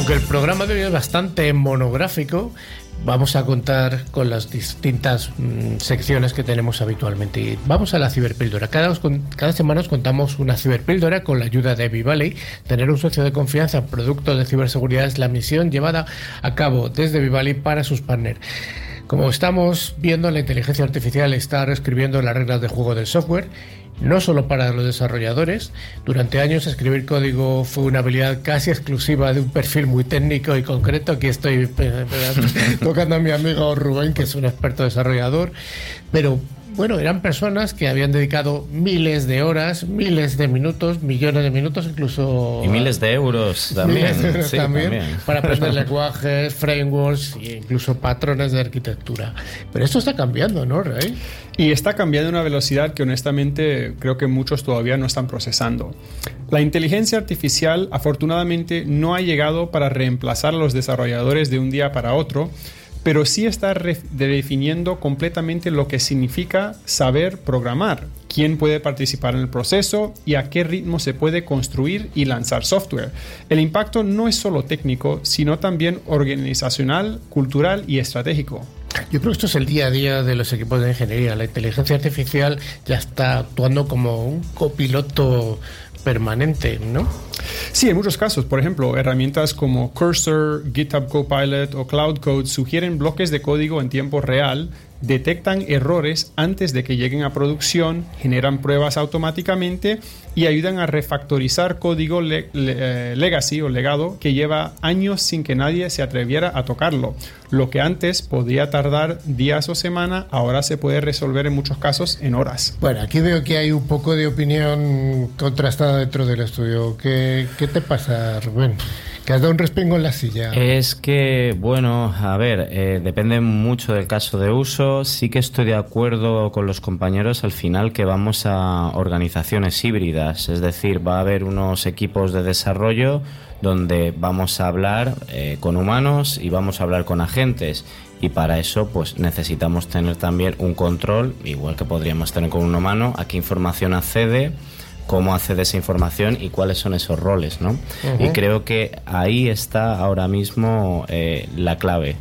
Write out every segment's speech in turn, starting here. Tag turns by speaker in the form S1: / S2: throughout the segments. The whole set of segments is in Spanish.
S1: Aunque el programa de hoy es bastante monográfico, vamos a contar con las distintas secciones que tenemos habitualmente. Y vamos a la ciberpíldora. Cada semana os contamos una ciberpíldora con la ayuda de Vivali. Tener un socio de confianza en productos de ciberseguridad es la misión llevada a cabo desde Vivali para sus partners. Como estamos viendo, la inteligencia artificial está reescribiendo las reglas de juego del software, no solo para los desarrolladores. Durante años escribir código fue una habilidad casi exclusiva de un perfil muy técnico y concreto. Aquí estoy tocando a mi amigo Rubén, que es un experto desarrollador, pero bueno, eran personas que habían dedicado miles de horas, miles de minutos, millones de minutos, incluso...
S2: Y miles de euros también.
S1: Miles de euros
S2: sí,
S1: también, para aprender lenguajes, frameworks e incluso patrones de arquitectura. Pero esto está cambiando, ¿no, Ray?
S3: Y está cambiando a una velocidad que honestamente creo que muchos todavía no están procesando. La inteligencia artificial afortunadamente no ha llegado para reemplazar a los desarrolladores de un día para otro, pero sí está redefiniendo completamente lo que significa saber programar, quién puede participar en el proceso y a qué ritmo se puede construir y lanzar software. El impacto no es solo técnico, sino también organizacional, cultural y estratégico.
S1: Yo creo que esto es el día a día de los equipos de ingeniería. La inteligencia artificial ya está actuando como un copiloto permanente, ¿no?
S3: Sí, en muchos casos. Por ejemplo, herramientas como Cursor, GitHub Copilot o Cloud Code sugieren bloques de código en tiempo real, detectan errores antes de que lleguen a producción, generan pruebas automáticamente y ayudan a refactorizar código legacy o legado que lleva años sin que nadie se atreviera a tocarlo. Lo que antes podía tardar días o semanas, ahora se puede resolver en muchos casos en horas.
S1: Bueno, aquí veo que hay un poco de opinión contrastada dentro del estudio. ¿Qué te pasa, Rubén? Que has dado un respingo en la silla.
S2: Es que, bueno, a ver, depende mucho del caso de uso. Sí que estoy de acuerdo con los compañeros al final que vamos a organizaciones híbridas. Es decir, va a haber unos equipos de desarrollo donde vamos a hablar con humanos y vamos a hablar con agentes. Y para eso, pues necesitamos tener también un control, igual que podríamos tener con un humano, a qué información accede, cómo accede esa información y cuáles son esos roles, ¿no? Uh-huh. Y creo que ahí está ahora mismo la clave.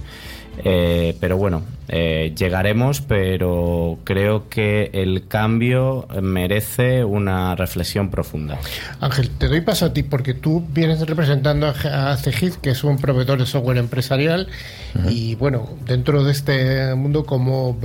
S2: Pero bueno, llegaremos, pero creo que el cambio merece una reflexión profunda.
S1: Ángel, te doy paso a ti porque tú vienes representando a Cegid, que es un proveedor de software empresarial. Uh-huh. Y bueno, dentro de este mundo, ¿cómo